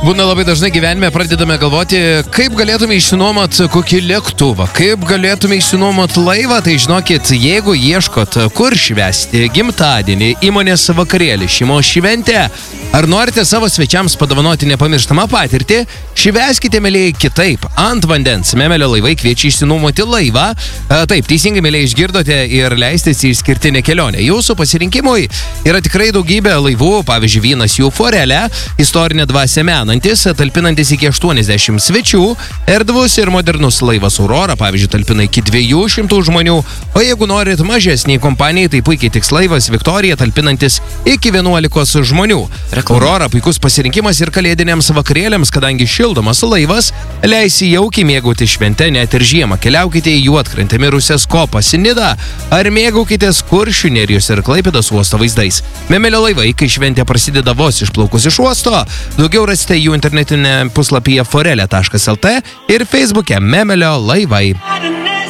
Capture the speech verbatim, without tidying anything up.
Būna labai dažnai gyvenime pradedame galvoti, kaip galėtume išsinuomot kokį lėktuvą, kaip galėtume išsinuomot laivą, tai žinokit, jeigu ieškot, kur švęsti gimtadienį, įmonės vakarėlį, šeimos šventę, ar norite savo svečiams padovanoti nepamirštamą patirtį, švęskite, mėlyjei, kitaip. Ant vandens Memelio laivai kviečia išsinuomoti laivą. Taip, teisingai, mėlyjei, išgirdote ir leistis į išskirtinę kelionę. Jūsų pasirinkimui yra tikrai daugybė laivų, pavyzdžiui, vienas jų Forelė, istorinė dvasia menantis, talpinantis iki aštuoniasdešimt svečių, erdvus ir modernus laivas Aurora, pavyzdžiui, talpina iki dviejų šimtų žmonių, o jeigu norit mažesniai kompanijai, tai puikiai tiks laivas Viktorija, talpinantis iki vienuolikos žmonių. Aurora puikus pasirinkimas ir kalėdiniams vakarėliams, kadangi šildomas laivas leisi jaukiai mėgauti šventę net ir žiemą. Keliaukite į Juodkrantę, Mirusės kopas, Nidą, ar mėgaukitės Kuršių nerijos ir Klaipėdos uosto vaizdais. Memelio laivai, kai šventė prasideda vos išplaukus iš uosto, daugiau rasite jų internetinė puslapyje forelė taškas lt ir Facebook'e Memelio laivai.